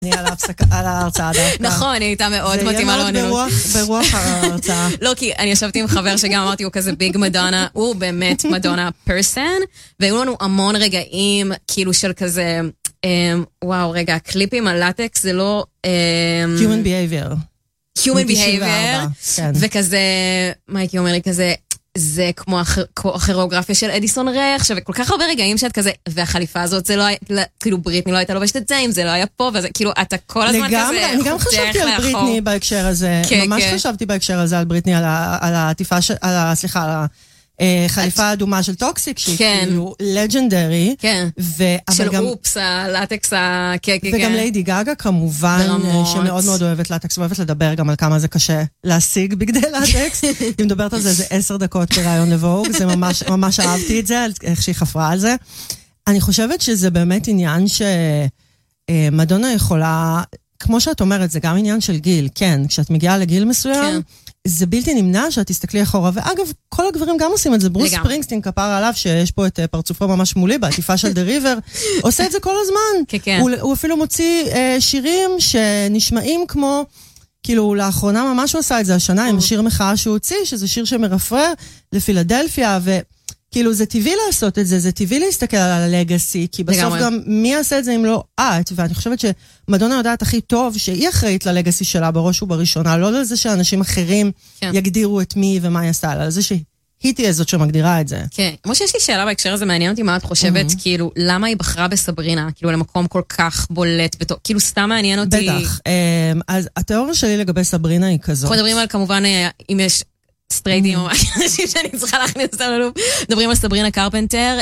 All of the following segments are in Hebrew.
על ההרצאה דווקא. נכון, היא הייתה מאוד מתאימה לו. זה יהיה מאוד ברוח ההרצאה. לא, כי אני ישבתי עם חבר שגם אמרתי, הוא כזה ביג מדונה, הוא באמת מדונה פרסן, והיו לנו המון רגעים, כאילו של כזה, וואו, רגע, הקליפים על לטקס זה לא... Human behavior. Human behavior, וכזה, מייקי אומר לי כזה, זה כמו הכירוגרפיה של אדיסון ריח, וכל כך הרבה רגעים שאת כזה, והחליפה הזאת זה לא היה, כאילו בריטני לא הייתה לובשת את זה, אם זה לא היה פה, וזה כאילו, אתה כל הזמן כזה, אני גם חשבתי על בריטני בהקשר הזה, ממש חשבתי בהקשר הזה על בריטני, על העטיפה, סליחה, על החליפה האדומה של טוקסיק, שהיא כאילו לג'נדרי. כן, של אופס, הלטקס, וגם ליידי גגה כמובן, שמאוד מאוד אוהבת לטקס, ואוהבת לדבר גם על כמה זה קשה להשיג בגדי לטקס. אם מדברת על זה, זה 10 דקות ברעיון לבוג, זה ממש אהבתי את זה, איך שהיא חפרה על זה. אני חושבת שזה באמת עניין שמדונה יכולה, כמו שאת אומרת, זה גם עניין של גיל, כן, כשאת מגיעה לגיל מסוים, זה בלתי נמנע שאת תסתכלי אחורה, ואגב, כל הגברים גם עושים את זה, ברוס ספרינגסטין כפר עליו, שיש פה את פרצופו ממש מולי, בעטיפה של דה ריבר, עושה את זה כל הזמן. הוא אפילו מוציא שירים שנשמעים כמו, כאילו לאחרונה ממש הוא עשה את זה השנה, עם השיר מחאה שהוא הוציא, שזה שיר שמרפרר לפילדלפיה, כאילו זה טבעי לעשות את זה, זה טבעי להסתכל על הלגאסי, כי בסוף גם מי יעשה את זה אם לא את, ואני חושבת שמדונה יודעת הכי טוב שהיא אחראית ללגאסי שלה בראש ובראשונה, לא לזה שאנשים אחרים יגדירו את מי ומה היא עשתה, אלא לזה שהיא תהיה זאת שמגדירה את זה. כן, כמו שיש לי שאלה בהקשר הזה, מעניין אותי מה את חושבת, כאילו, למה היא בחרה בסברינה, כאילו למקום כל כך בולט, כאילו סתם מעניין אותי. בטח, אז התיאוריה שלי לגבי סברינה היא כזאת. אנחנו מדברים על כמובן, אם יש סטרייטים או אנשים שאני צריכה להכניס אותם ללוב. מדברים על סברינה קרפנטר,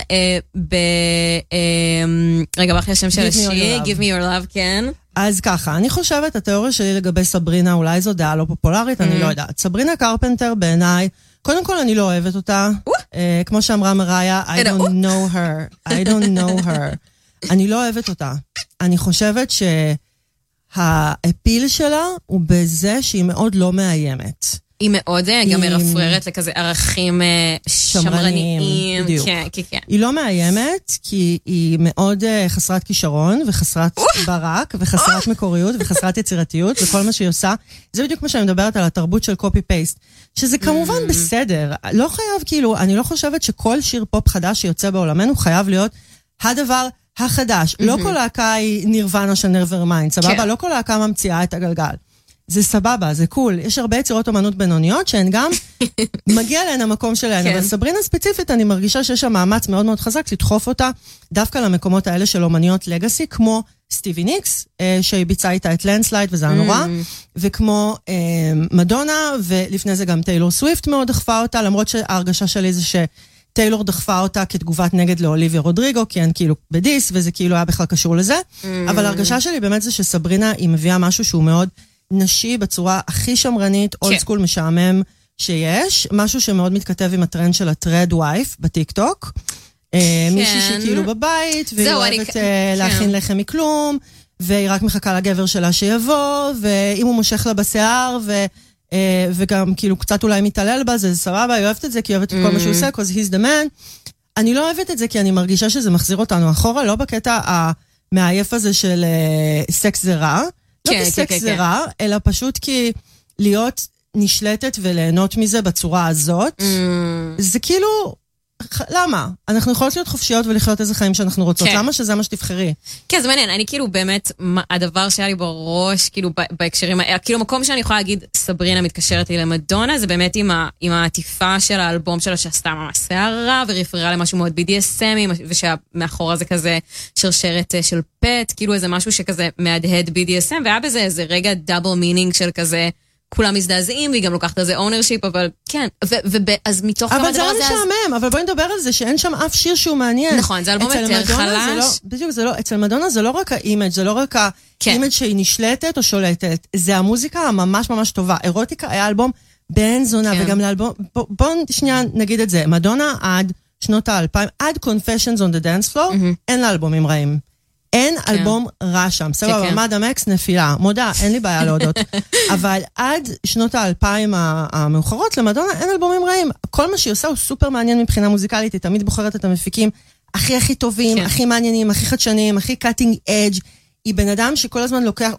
רגע, באחרי השם של השיר, Give me your love, כן. אז ככה, אני חושבת, התיאוריה שלי לגבי סברינה, אולי זו דעה לא פופולרית, אני לא יודעת. סברינה קרפנטר בעיניי, קודם כל אני לא אוהבת אותה, כמו שאמרה מראיה, I don't know her, I don't know her. אני לא אוהבת אותה. אני חושבת שהאפיל שלה הוא בזה שהיא מאוד לא מאיימת. היא מאוד גם מרפררת לכזה ערכים שמרניים. בדיוק. היא לא מאיימת, כי היא מאוד חסרת כישרון, וחסרת ברק, וחסרת מקוריות, וחסרת יצירתיות, וכל מה שהיא עושה. זה בדיוק מה שאני מדברת על התרבות של קופי-פייסט, שזה כמובן בסדר. לא חייב, כאילו, אני לא חושבת שכל שיר פופ חדש שיוצא בעולמנו חייב להיות הדבר החדש. לא כל להקה היא נירוונה של נברמיינד, סבבה? לא כל להקה ממציאה את הגלגל. זה סבבה, זה קול. יש הרבה יצירות אומנות בינוניות שהן גם מגיע להן המקום שלהן. אבל סברינה ספציפית, אני מרגישה שיש שם מאמץ מאוד מאוד חזק לדחוף אותה דווקא למקומות האלה של אומניות לגאסי, כמו סטיבי ניקס, שהיא ביצעה איתה את לנדסלייד, וזה הנורא, וכמו מדונה, ולפני זה גם טיילור סוויפט מאוד דחפה אותה, למרות שההרגשה שלי זה שטיילור דחפה אותה כתגובת נגד לאוליביה רודריגו, כי הן כאילו בדיס, וזה כאילו היה בכלל קשור לזה. אבל ההרגשה שלי באמת זה שסברינה היא מביאה משהו שהוא מאוד נשי בצורה הכי שמרנית, אולד סקול משעמם שיש, משהו שמאוד מתכתב עם הטרנד של הטרד וייף בטיק טוק, מישהי שכאילו בבית, והיא אוהבת להכין לחם מכלום, והיא רק מחכה לגבר שלה שיבוא, ואם הוא מושך לה בשיער, וגם כאילו קצת אולי מתעלל בה, זה סבבה, היא אוהבת את זה, כי היא אוהבת את כל מה שהוא עושה, because he's the man. אני לא אוהבת את זה, כי אני מרגישה שזה מחזיר אותנו אחורה, לא בקטע המעייף הזה של סקס זה רע, לא כי סקס זה רע, אלא פשוט כי להיות נשלטת וליהנות מזה בצורה הזאת, זה כאילו, למה? אנחנו יכולות להיות חופשיות ולחיות איזה חיים שאנחנו רוצות, למה שזה מה שתבחרי? כן, זה מעניין, אני כאילו באמת, הדבר שהיה לי בראש, כאילו בהקשרים, כאילו מקום שאני יכולה להגיד, סברינה מתקשרת לי למדונה, זה באמת עם העטיפה של האלבום שלה, שעשתה ממש שערה, ורפררה למשהו מאוד BDSM, ושמאחורה זה כזה שרשרת של פט, כאילו איזה משהו שכזה מהדהד BDSM, והיה בזה איזה רגע דאבל מינינג של כזה, כולם מזדעזעים, והיא גם לוקחת על זה אונרשיפ, אבל כן, אז מתוך כמה דבר הזה... אבל זה לא משעמם, אבל בואי נדבר על זה, שאין שם אף שיר שהוא מעניין. נכון, זה אלבום יותר חלש. בדיוק, אצל מדונה זה לא רק האימג', זה לא רק האימג' שהיא נשלטת או שולטת, זה המוזיקה הממש ממש טובה. אירוטיקה היה אלבום בן זונה, וגם לאלבום... בואו שנייה נגיד את זה, מדונה עד שנות ה-2000, עד Confessions on the Dance Floor, אין לה אלבומים רעים. אין אלבום רע שם, סבבה, מאדם אקס נפילה, מודה, אין לי בעיה להודות, אבל עד שנות ה-2000 המאוחרות למדונה אין אלבומים רעים, כל מה שהיא עושה הוא סופר מעניין מבחינה מוזיקלית, היא תמיד בוחרת את המפיקים הכי טובים, הכי מעניינים, הכי חדשניים, הכי cutting edge, היא בן אדם שכל הזמן לוקח,